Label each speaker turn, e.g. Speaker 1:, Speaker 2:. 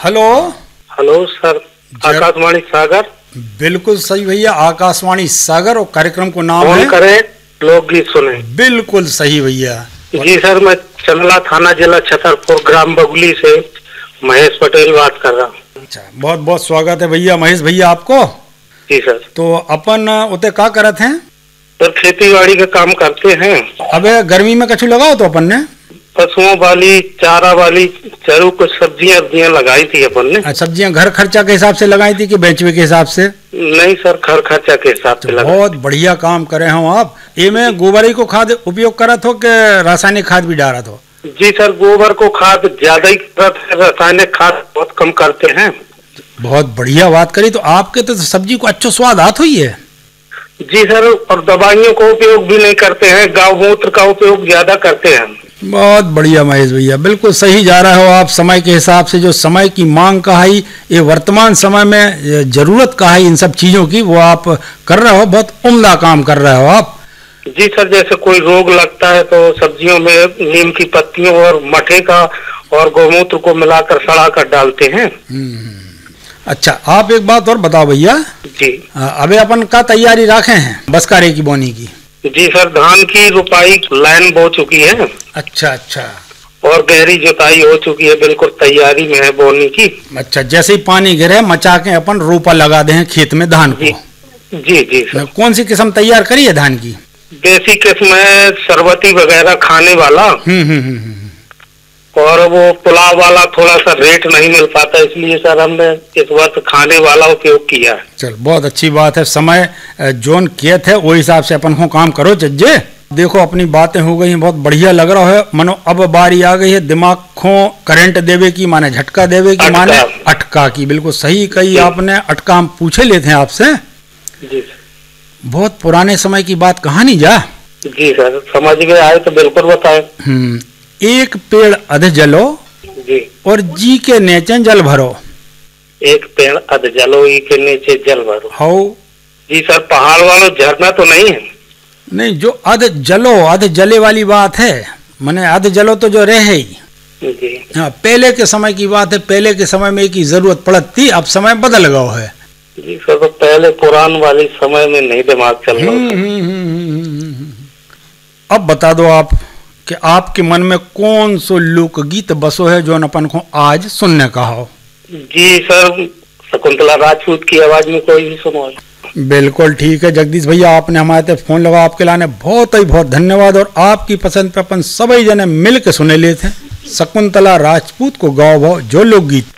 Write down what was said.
Speaker 1: Hello.
Speaker 2: Hello sir, Akashvani सागर।
Speaker 1: बिल्कुल सही भैया, आकाशवाणी सागर और कार्यक्रम को नाम
Speaker 2: फोन
Speaker 1: है
Speaker 2: करें लोकगीत सुने।
Speaker 1: बिल्कुल सही भैया।
Speaker 2: जी सर, मैं चंदला थाना जिला छतरपुर ग्राम बगुली से महेश पटेल बात कर रहा हूँ।
Speaker 1: अच्छा, बहुत बहुत स्वागत है भैया महेश भैया आपको।
Speaker 2: जी सर।
Speaker 1: तो अपन उते का करत हैं?
Speaker 2: सर खेती बाड़ी का काम करते हैं।
Speaker 1: अबे गर्मी में कछु लगाओ तो अपन ने
Speaker 2: पशुओं वाली, चारा वाली, चरू कुछ सब्जियां लगाई थी अपन ने।
Speaker 1: सब्जियां घर खर्चा के हिसाब से लगाई थी कि बेचवे के हिसाब से?
Speaker 2: नहीं सर, घर खर्चा के हिसाब से लगाई।
Speaker 1: बहुत बढ़िया काम करे हो आप। ये में गोबर को खाद उपयोग करत हो कि रासायनिक खाद भी डालत हो?
Speaker 2: जी सर, गोबर को खाद ज्यादा ही करते हैं, रासायनिक खाद बहुत कम करते हैं।
Speaker 1: बहुत बढ़िया बात करी। तो आपके तो सब्जी को अच्छा स्वाद आत हुई है।
Speaker 2: जी सर, और दवाइयों का उपयोग भी नहीं करते हैं, गौमूत्र का उपयोग ज्यादा करते हैं।
Speaker 1: बहुत बढ़िया महेश भैया, बिल्कुल सही जा रहे हो आप। समय के हिसाब से जो समय की मांग का है, ये वर्तमान समय में जरूरत का है इन सब चीजों की, वो आप कर रहे हो। बहुत उम्दा काम कर रहे हो आप।
Speaker 2: जी सर, जैसे कोई रोग लगता है तो सब्जियों में नीम की पत्तियों और मठे का और गौमूत्र को मिलाकर सड़ा कर डालते हैं।
Speaker 1: अच्छा, आप एक बात और बताओ भैया
Speaker 2: जी।
Speaker 1: अबे अपन का तैयारी रखे हैं बसकारे की बोनी की?
Speaker 2: जी सर, धान की रुपाई लाइन बो चुकी है।
Speaker 1: अच्छा अच्छा।
Speaker 2: और गहरी जुताई हो चुकी है, बिल्कुल तैयारी में है बोनी की।
Speaker 1: अच्छा, जैसे ही पानी गिरे मचा के अपन रोपा लगा दे खेत में धान को।
Speaker 2: जी जी सर।
Speaker 1: कौन सी किस्म तैयार करी है धान की?
Speaker 2: देसी किस्म है, सरबती वगैरह खाने वाला। और वो पुलाव वाला थोड़ा सा रेट नहीं मिल पाता, इसलिए सर हमने इस वक्त खाने वाला उपयोग किया है।
Speaker 1: चल, बहुत अच्छी बात है। समय जोन कियत है वो हिसाब से अपन को काम करो जज्जे। देखो अपनी बातें हो गई हैं, बहुत बढ़िया लग रहा है। मनो अब बारी आ गई है दिमाग को करंट देवे की, माने झटका देवे की, माने अटका की। बिल्कुल सही कही आपने। अटका हम पूछे लेते हैं आपसे।
Speaker 2: जी।
Speaker 1: बहुत पुराने समय की बात कहानी जा।
Speaker 2: जी सर, समझ में आए तो बिल्कुल बताए।
Speaker 1: एक पेड़ अध जलो
Speaker 2: जी, और
Speaker 1: जी के नीचे जल भरो।
Speaker 2: एक पेड़ अध जलो ई के नीचे जल भरो।
Speaker 1: हो
Speaker 2: जी सर, पहाड़ वालों झरना तो नहीं है?
Speaker 1: नहीं, जो अध जलो अध जले वाली बात है, माने अध जलो तो जो रहे ही।
Speaker 2: जी
Speaker 1: हाँ, पहले के समय की बात है। पहले के समय में की जरूरत पड़त थी, अब समय बदल गया है।
Speaker 2: जी सर, तो पहले पुरान वाली समय में नहीं दिमाग चल रहा।
Speaker 1: अब बता दो आप कि आपके मन में कौन सो लोकगीत बसो है जो अपन को आज सुनने का हो?
Speaker 2: जी सर, शकुंतला राजपूत की आवाज में कोई भी सुनो।
Speaker 1: बिल्कुल ठीक है जगदीश भैया, आपने हमारे फोन लगा, आपके लाने बहुत ही बहुत धन्यवाद। और आपकी पसंद पे अपन सभी जने मिल के सुने लेते हैं शकुंतला राजपूत को गाओ भाव जो लोकगीत।